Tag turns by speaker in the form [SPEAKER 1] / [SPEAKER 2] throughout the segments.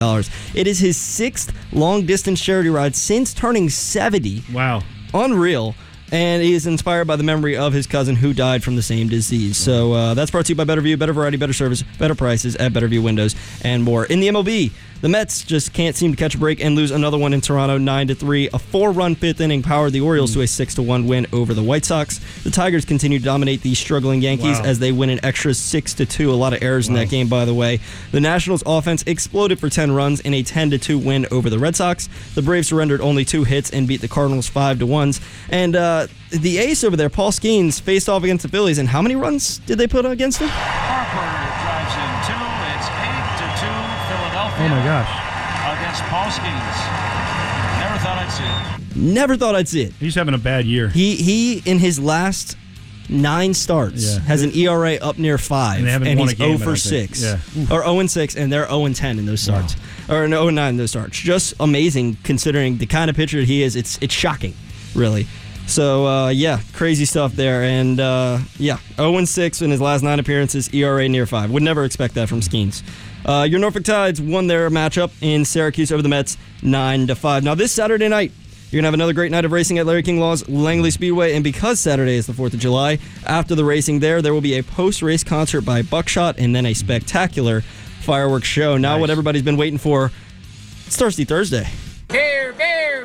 [SPEAKER 1] It is his 6th long-distance charity ride since turning 70.
[SPEAKER 2] Wow.
[SPEAKER 1] Unreal. And he is inspired by the memory of his cousin who died from the same disease. So that's brought to you by Better View, better variety, better service, better prices at Better View Windows and more. In the MLB, the Mets just can't seem to catch a break and lose another one in Toronto 9-3. A 4-run fifth inning powered the Orioles to a 6-1 win over the White Sox. The Tigers continue to dominate the struggling Yankees as they win an extra 6-2. A lot of errors in that game, by the way. The Nationals offense exploded for 10 runs in a 10-2 win over the Red Sox. The Braves surrendered only 2 hits and beat the Cardinals 5-1. And the ace over there, Paul Skeens, faced off against the Phillies. And how many runs did they put against him?
[SPEAKER 3] Harper drives in 2. It's 8-2 Philadelphia.
[SPEAKER 2] Oh my gosh.
[SPEAKER 3] Against Paul Skeens. Never thought I'd see it.
[SPEAKER 1] Never thought I'd see it.
[SPEAKER 2] He's having a bad year.
[SPEAKER 1] He in his last 9 starts has an ERA up near 5,
[SPEAKER 2] and, they haven't
[SPEAKER 1] and
[SPEAKER 2] won
[SPEAKER 1] he's
[SPEAKER 2] a game,
[SPEAKER 1] 0 for 6.
[SPEAKER 2] Yeah.
[SPEAKER 1] Or 0-6, and they're 0-10 in those starts. Or 0-9 in those starts. Just amazing considering the kind of pitcher he is. It's shocking, really. So, crazy stuff there. And, 0-6 in his last 9 appearances, ERA near 5. Would never expect that from Skeens. Your Norfolk Tides won their matchup in Syracuse over the Mets 9-5. Now, this Saturday night, you're going to have another great night of racing at Larry King Law's Langley Speedway. And because Saturday is the 4th of July, after the racing there will be a post-race concert by Buckshot and then a spectacular fireworks show. Now, what everybody's been waiting for, it's Thirsty Thursday.
[SPEAKER 4] Beer, beer,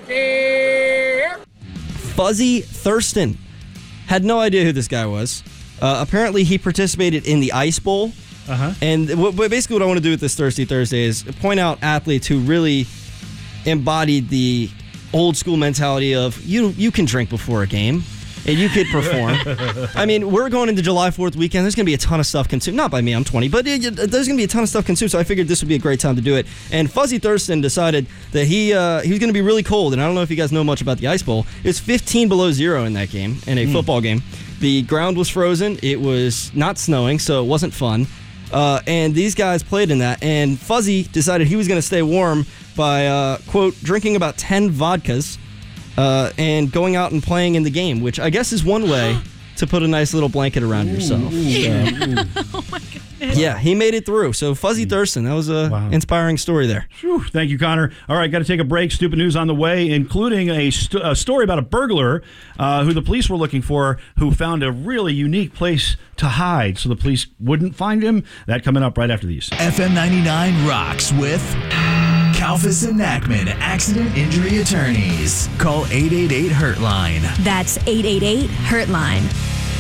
[SPEAKER 4] beer.
[SPEAKER 1] Fuzzy Thurston. Had no idea who this guy was. Apparently, he participated in the Ice Bowl. And basically what I want to do with this Thirsty Thursday is point out athletes who really embodied the old school mentality of you can drink before a game and you could perform. I mean, we're going into July 4th weekend. There's going to be a ton of stuff consumed. Not by me, I'm 20, but there's going to be a ton of stuff consumed, so I figured this would be a great time to do it. And Fuzzy Thurston decided that he was going to be really cold, and I don't know if you guys know much about the Ice Bowl. It was 15 below zero in that game, in a football game. The ground was frozen. It was not snowing, so it wasn't fun. And these guys played in that, and Fuzzy decided he was going to stay warm by, quote, drinking about 10 vodkas and going out and playing in the game, which I guess is one way to put a nice little blanket around yourself.
[SPEAKER 5] Oh, my goodness.
[SPEAKER 1] Yeah, he made it through. So Fuzzy Thurston, that was an inspiring story there.
[SPEAKER 2] Whew, thank you, Connor. All right, got to take a break. Stupid news on the way, including a story about a burglar who the police were looking for, who found a really unique place to hide so the police wouldn't find him. That coming up right after these.
[SPEAKER 6] FM 99 rocks with Kalfas and Nachman Accident Injury Attorneys. Call 888-HURT-LINE.
[SPEAKER 7] That's 888-HURT-LINE.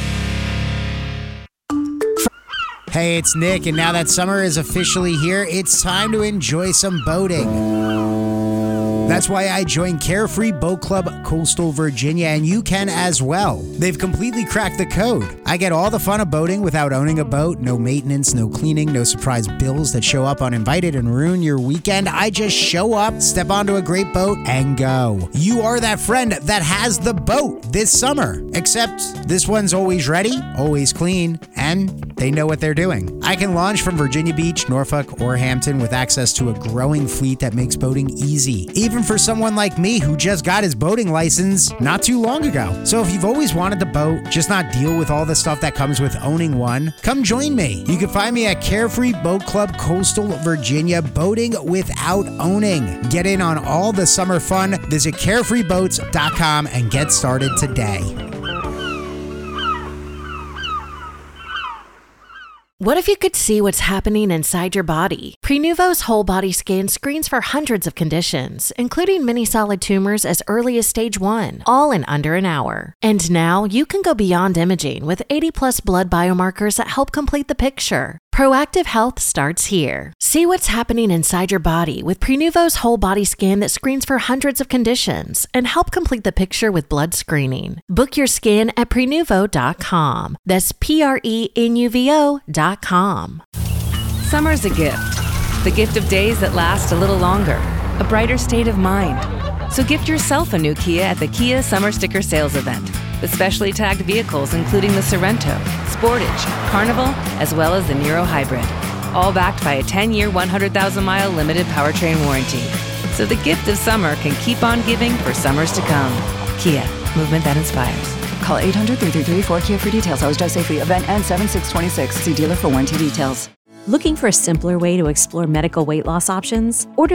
[SPEAKER 8] Hey, it's Nick, and now that summer is officially here, it's time to enjoy some boating. That's why I joined Carefree Boat Club Coastal Virginia, and you can as well. They've completely cracked the code. I get all the fun of boating without owning a boat. No maintenance, no cleaning, no surprise bills that show up uninvited and ruin your weekend. I just show up, step onto a great boat, and go. You are that friend that has the boat this summer. Except this one's always ready, always clean, and they know what they're doing. I can launch from Virginia Beach, Norfolk, or Hampton with access to a growing fleet that makes boating easy. Even for someone like me who just got his boating license not too long ago. So if you've always wanted to boat, just not deal with all the stuff that comes with owning one, come join me. You can find me at Carefree Boat Club Coastal Virginia, boating without owning. Get in on all the summer fun. Visit carefreeboats.com and get started today.
[SPEAKER 5] What if you could see what's happening inside your body? Prenuvo's whole body scan screens for hundreds of conditions, including many solid tumors as early as stage 1, all in under an hour. And now you can go beyond imaging with 80+ blood biomarkers that help complete the picture. Proactive health starts here. See what's happening inside your body with Prenuvo's whole body scan that screens for hundreds of conditions and help complete the picture with blood screening. Book your scan at Prenuvo.com. That's Prenuvo.com.
[SPEAKER 9] Summer's a gift. The gift of days that last a little longer. A brighter state of mind. So gift yourself a new Kia at the Kia Summer Sticker Sales Event. With specially tagged vehicles including the Sorrento, Sportage, Carnival, as well as the Niro Hybrid. All backed by a 10-year, 100,000-mile limited powertrain warranty. So the gift of summer can keep on giving for summers to come. Kia, movement that inspires.
[SPEAKER 10] Call 800-333-4KIA for details. Always drive safely. Event ends 7/6/26. See dealer for warranty details. Looking for a simpler way to explore medical weight loss options? Order